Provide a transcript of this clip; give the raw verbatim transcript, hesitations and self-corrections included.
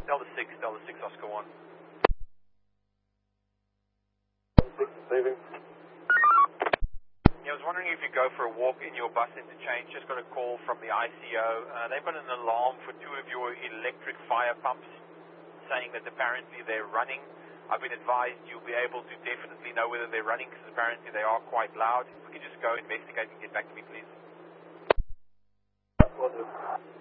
Delta six, Delta six, Oscar one. six, leaving. Yeah, I was wondering if you go for a walk in your bus interchange. Just got a call from the I C O. Uh, they've got an alarm for two of your electric fire pumps saying that apparently they're running. I've been advised you'll be able to definitely know whether they're running because apparently they are quite loud. If we could just go investigate and get back to me, please. Will do.